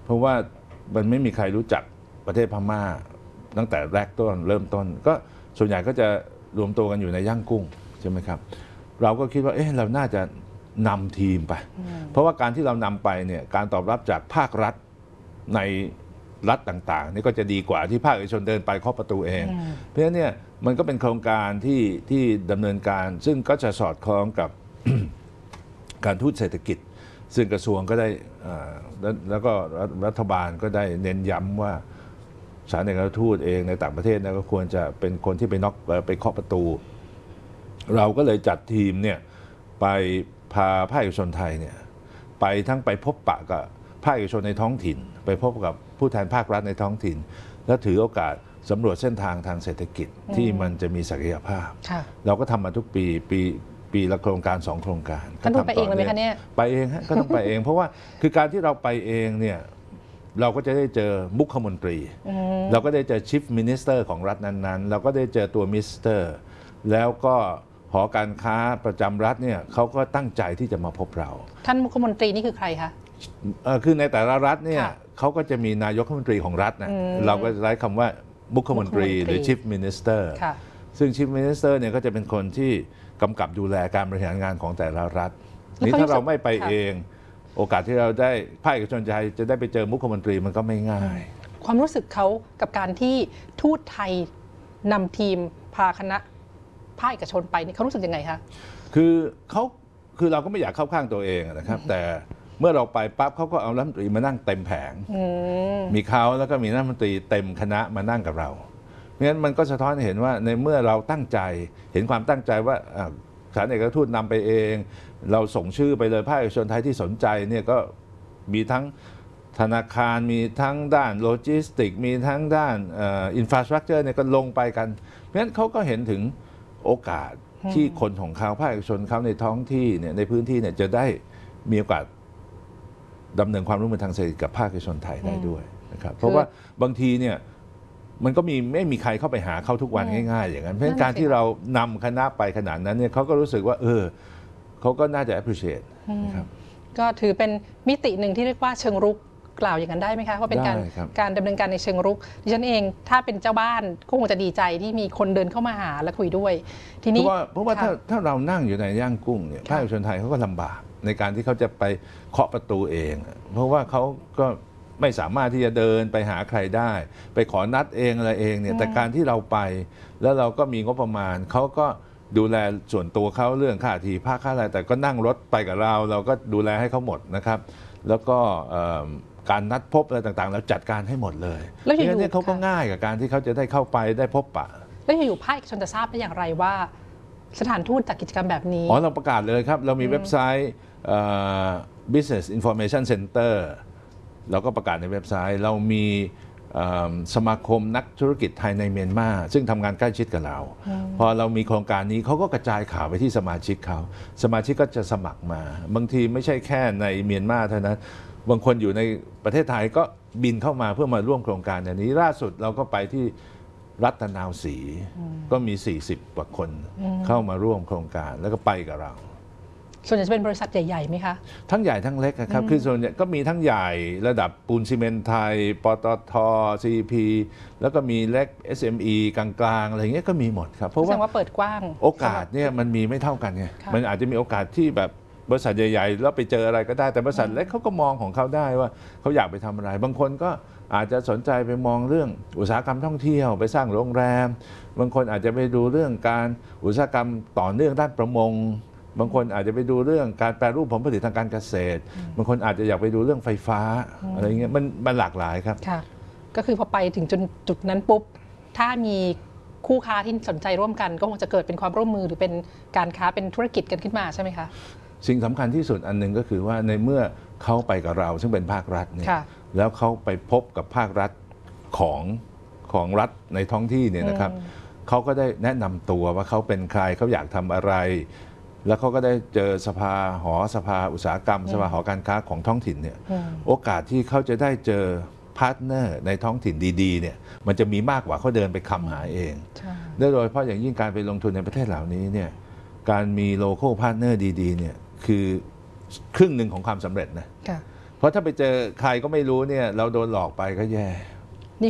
เพราะว่ามันไม่มีใครรู้จักประเทศพม่าตั้งแต่แรกต้นเริ่มต้นก็ส่วนใหญ่ก็จะรวมตัวกันอยู่ในย่างกุ้งใช่ไหมครับเราก็คิดว่าเราน่าจะนำทีมไปเพราะว่าการที่เรานำไปเนี่ยการตอบรับจากภาครัฐในรัฐต่างๆนี่ก็จะดีกว่าที่ภาคเอกชนเดินไปเคาะประตูเองเพราะฉะนั้นเนี่ยมันก็เป็นโครงการที่ดำเนินการซึ่งก็จะสอดคล้องกับ การทูตเศรษฐกิจซึ่งกระทรวงก็ได้แล้วก็รัฐบาลก็ได้เน้นย้ำว่าสถานเอกอัครราชทูตเองในต่างประเทศก็ควรจะเป็นคนที่ไปเคาะประตูเราก็เลยจัดทีมเนี่ยไปพาภาคเอกชนไทยเนี่ยไปทั้งไปพบปะกับภาคเอกชนในท้องถิ่นไปพบกับผู้แทนภาครัฐในท้องถิ่นและถือโอกาสสำรวจเส้นทางทางเศรษฐกิจที่มันจะมีศักยภาพเราก็ทำมาทุกปีละโครงการ2โครงการท่านไปเองเลยไหมคะเนี่ยไปเองฮะก็ต้องไปเองเพราะว่าคือการที่เราไปเองเนี่ยเราก็จะได้เจอมุขมนตรีเราก็ได้เจอชิฟมินิสเตอร์ของรัฐนั้นๆเราก็ได้เจอตัวมิสเตอร์แล้วก็หอการค้าประจำรัฐเนี่ยเขาก็ตั้งใจที่จะมาพบเราท่านมุขมนตรีนี่คือใครคะคือในแต่ละรัฐเนี่ยเขาก็จะมีนายกรัฐมนตรีของรัฐนะเราก็ใช้คำว่ามุขมนตรีหรือชิฟมินิสเตอร์ซึ่งชิฟมินิสเตอร์เนี่ยก็จะเป็นคนที่กำกับดูแลการบริหารงานของแต่ละรัฐนี่ถ้าเราไม่ไปเองโอกาสที่เราได้ภาคเอกชนจะได้ไปเจอมุขมนตรีมันก็ไม่ง่ายความรู้สึกเขากับการที่ทูตไทยนำทีมพาคณะภาคเอกชนไปนี่เขารู้สึกยังไงคะคือเราก็ไม่อยากเข้าข้างตัวเองนะครับแต่เมื่อเราไปปั๊บเขาก็เอารัฐมนตรีมานั่งเต็มแผงมีเขาแล้วก็มีรัฐมนตรีเต็มคณะมานั่งกับเราเพราะฉะนั้นมันก็สะท้อนเห็นว่าในเมื่อเราตั้งใจเห็นความตั้งใจว่าสถานเอกอัครราชทูตนำไปเองเราส่งชื่อไปเลยภาคเอกชนไทยที่สนใจเนี่ยก็มีทั้งธนาคารมีทั้งด้านโลจิสติกมีทั้งด้านอินฟราสตรักเจอร์เนี่ยก็ลงไปกันเพราะฉะนั้นเขาก็เห็นถึงโอกาสที่คนของเขาภาคเอกชนเขาในท้องที่เนี่ยในพื้นที่เนี่ยจะได้มีโอกาสดำเนินความร่วมมือทางเศรษฐกิจกับภาคเอกชนไทยได้ด้วยนะครับเพราะว่าบางทีเนี่ยมันก็ไม่มีใครเข้าไปหาเขาทุกวันง่ายๆอย่างนั้นเพราะฉะนั้นการที่เรานำคณะไปขนาดนั้นเนี่ยเขาก็รู้สึกว่าเขาก็น่าจะ appreciate นะครับก็ถือเป็นมิติหนึ่งที่เรียกว่าเชิงรุกกล่าวอย่างนั้นได้ไหมคะว่าเป็นการดำเนินการในเชิงรุกดิฉันเองถ้าเป็นเจ้าบ้านก็คงจะดีใจที่มีคนเดินเข้ามาหาและคุยด้วยทีนี้เพราะว่าถ้าเรานั่งอยู่ในย่างกุ้งเนี่ยภาคเอกชนไทยเขาก็ลำบากในการที่เขาจะไปเคาะประตูเองเพราะว่าเขาก็ไม่สามารถที่จะเดินไปหาใครได้ไปขอนัดเองอะไรเองเนี่ยแต่การที่เราไปแล้วเราก็มีงบประมาณเขาก็ดูแลส่วนตัวเขาเรื่องค่าที่พักค่าอะไรแต่ก็นั่งรถไปกับเราก็ดูแลให้เขาหมดนะครับแล้วก็การนัดพบอะไรต่างๆเราจัดการให้หมดเลยเพราะฉะนั้นเขาก็ง่ายกับการที่เขาจะได้เข้าไปได้พบปะแล้วอยู่ภาคเอกชนจะทราบได้อย่างไรว่าสถานทูตจัดกิจกรรมแบบนี้เราประกาศเลยครับเรามีเว็บไซต์ Business Information Center เราก็ประกาศในเว็บไซต์เรามีสมาคมนักธุรกิจไทยในเมียนมาซึ่งทำงานใกล้ชิดกับเราพอเรามีโครงการนี้เขาก็กระจายข่าวไปที่สมาชิกเขาสมาชิกก็จะสมัครมาบางทีไม่ใช่แค่ในเมียนมาเท่านั้นบางคนอยู่ในประเทศไทยก็บินเข้ามาเพื่อมาร่วมโครงการอย่างนี้ล่าสุดเราก็ไปที่รัตนาวศรีก็มี40 กว่าคนเข้ามาร่วมโครงการแล้วก็ไปกับเราส่วนใหญ่จะเป็นบริษัทใหญ่ๆไหมคะทั้งใหญ่ทั้งเล็กครับคือส่วนใหญ่ก็มีทั้งใหญ่ระดับปูนซีเมนต์ไทยปตท. CP แล้วก็มีเล็ก SME กลางๆอะไรอย่างเงี้ยก็มีหมดครับเพราะว่าเปิดกว้างโอกาสเนี่ยมันมีไม่เท่ากันไงมันอาจจะมีโอกาสที่แบบบริษัทใหญ่ๆแล้วไปเจออะไรก็ได้แต่บริษัทเล็กเขาก็มองของเขาได้ว่าเขาอยากไปทำอะไรบางคนก็อาจจะสนใจไปมองเรื่องอุตสาหกรรมท่องเที่ยวไปสร้างโรงแรมบางคนอาจจะไปดูเรื่องการอุตสาหกรรมต่อเนื่องด้านประมงบางคนอาจจะไปดูเรื่องการแปรรูปผลผลิตทางการเกษตรบางคนอาจจะอยากไปดูเรื่องไฟฟ้าอะไรเงี้ยมันหลากหลายครับค่ะก็คือพอไปถึงจุดนั้นปุ๊บถ้ามีคู่ค้าที่สนใจร่วมกันก็คงจะเกิดเป็นความร่วมมือหรือเป็นการค้าเป็นธุรกิจกันขึ้นมาใช่ไหมคะสิ่งสำคัญที่สุดอันหนึ่งก็คือว่าในเมื่อเขาไปกับเราซึ่งเป็นภาครัฐเนี่ยแล้วเขาไปพบกับภาครัฐของรัฐในท้องที่เนี่ยนะครับเขาก็ได้แนะนำตัวว่าเขาเป็นใครเขาอยากทำอะไรแล้วเขาก็ได้เจอสภาอุตสาหกรรมสภาหอการค้าของท้องถิ่นเนี่ยโอกาสที่เขาจะได้เจอพาร์ทเนอร์ในท้องถิ่นดีๆเนี่ยมันจะมีมากกว่าเขาเดินไปคำหาเองโดยเฉพาะอย่างยิ่งการไปลงทุนในประเทศเหล่านี้เนี่ยการมีโลคอลพาร์ทเนอร์ดีๆเนี่ยคือครึ่งหนึ่งของความสำเร็จนะเพเพราะถ้าไปเจอใครก็ไม่รู้เนี่ยเราโดนหลอกไปก็แย่